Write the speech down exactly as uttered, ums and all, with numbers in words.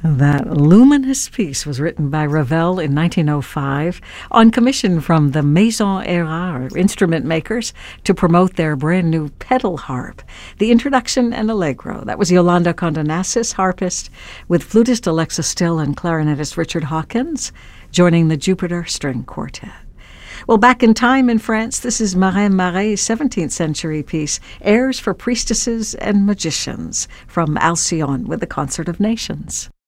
That luminous piece was written by Ravel in nineteen oh five on commission from the Maison Erard instrument makers to promote their brand new pedal harp. The introduction and allegro. That was Yolanda Condonassis, harpist, with flutist Alexa Still and clarinetist Richard Hawkins, joining the Jupiter String Quartet. Well, back in time in France, this is Marin Marais' seventeenth century piece, Airs for Priestesses and Magicians, from Alcyone with the Concert of Nations.